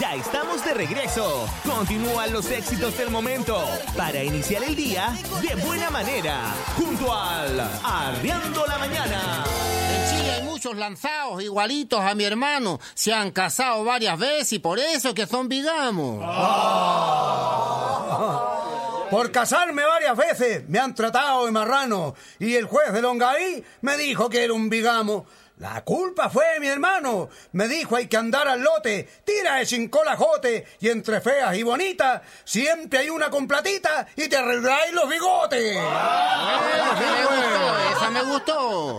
Ya estamos de regreso. Continúan los éxitos del momento para iniciar el día de buena manera. Junto al Arriando la Mañana. En Chile hay muchos lanzados igualitos a mi hermano. Se han casado varias veces y por eso que son bigamos. Por casarme varias veces me han tratado de marrano y el juez de Longaví me dijo que era un bigamo. La culpa fue de mi hermano. Me dijo hay que andar al lote, tira de sin colajote y entre feas y bonitas siempre hay una con platita y te arregláis los bigotes. Esa me gustó.